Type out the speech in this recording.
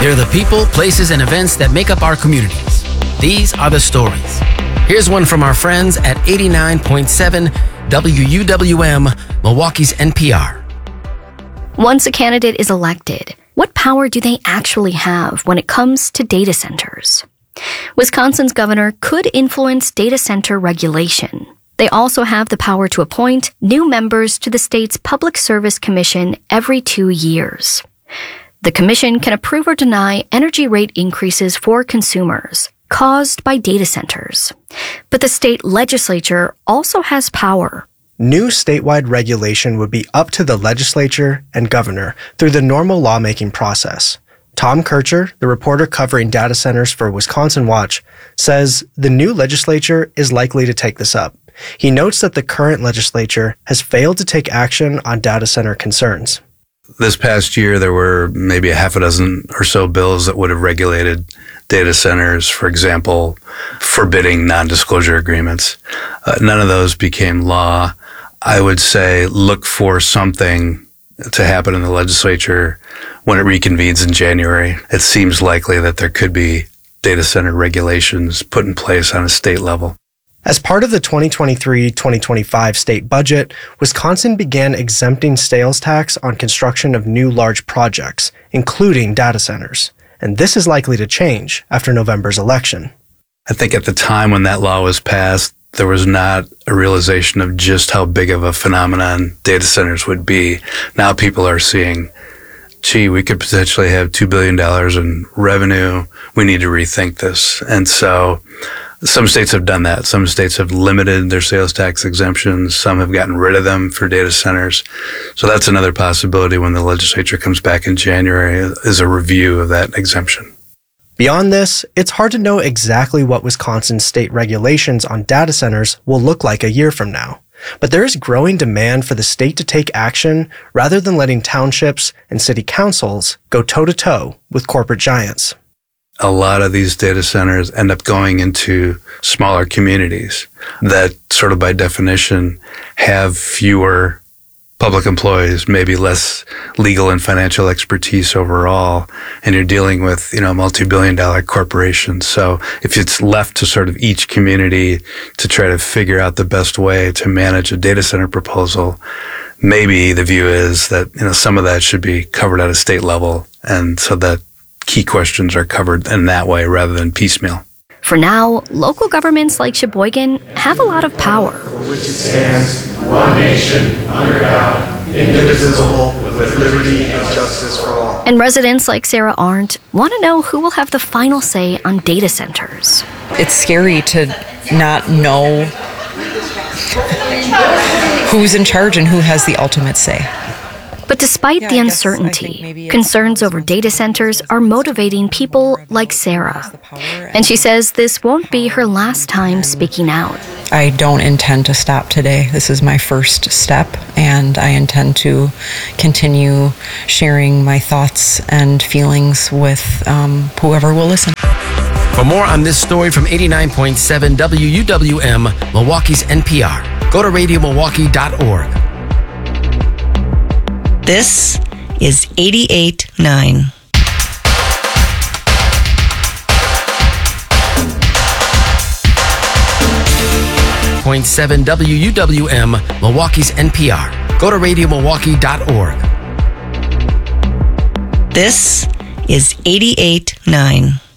They're the people, places, and events that make up our communities. These are the stories. Here's one from our friends at 89.7 WUWM, Milwaukee's NPR. Once a candidate is elected, what power do they actually have when it comes to data centers? Wisconsin's governor could influence data center regulation. They also have the power to appoint new members to the state's Public Service Commission every 2 years. The commission can approve or deny energy rate increases for consumers caused by data centers. But the state legislature also has power. New statewide regulation would be up to the legislature and governor through the normal lawmaking process. Tom Kircher, the reporter covering data centers for Wisconsin Watch, says the new legislature is likely to take this up. He notes that the current legislature has failed to take action on data center concerns. This past year, there were maybe a half a dozen or so bills that would have regulated data centers, for example, forbidding non-disclosure agreements. None of those became law. I would say look for something to happen in the legislature when it reconvenes in January. It seems likely that there could be data center regulations put in place on a state level. As part of the 2023-2025 state budget, Wisconsin began exempting sales tax on construction of new large projects, including data centers. And this is likely to change after November's election. I think at the time when that law was passed, there was not a realization of just how big of a phenomenon data centers would be. Now people are seeing, gee, we could potentially have $2 billion in revenue. We need to rethink this. And so some states have done that. Some states have limited their sales tax exemptions. Some have gotten rid of them for data centers. So that's another possibility when the legislature comes back in January, is a review of that exemption. Beyond this, it's hard to know exactly what Wisconsin's state regulations on data centers will look like a year from now. But there is growing demand for the state to take action rather than letting townships and city councils go toe-to-toe with corporate giants. A lot of these data centers end up going into smaller communities that sort of by definition have fewer public employees, maybe less legal and financial expertise overall, and you're dealing with, multi-billion-dollar corporations. So if it's left to sort of each community to try to figure out the best way to manage a data center proposal, maybe the view is that, some of that should be covered at a state level, and so that key questions are covered in that way rather than piecemeal. For now, local governments like Sheboygan have a lot of power. For which it stands, one nation, under God, indivisible, with liberty and justice for all. And residents like Sarah Arndt want to know who will have the final say on data centers. It's scary to not know who's in charge and who has the ultimate say. But despite the uncertainty, concerns over data centers are motivating people like Sarah. And she says this won't be her last time speaking out. I don't intend to stop today. This is my first step, and I intend to continue sharing my thoughts and feelings with whoever will listen. For more on this story from 89.7 WUWM, Milwaukee's NPR, go to radiomilwaukee.org. This is 88.9. .7 WUWM, Milwaukee's NPR. Go to radiomilwaukee.org. This is 88.9.